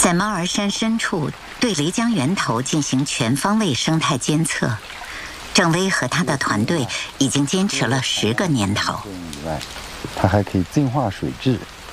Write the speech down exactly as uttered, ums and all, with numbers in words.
在猫儿山深处对漓江源头进行全方位生态监测，郑威和他的团队已经坚持了十个年头。 以外，它还可以净化水质，